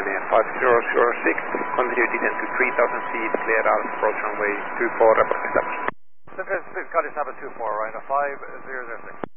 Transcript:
Ryanair 5006, continue descent to 3000 feet, clear out, approach runway 24, report established. This is Scottish Sabbath 24, Ryanair 5006.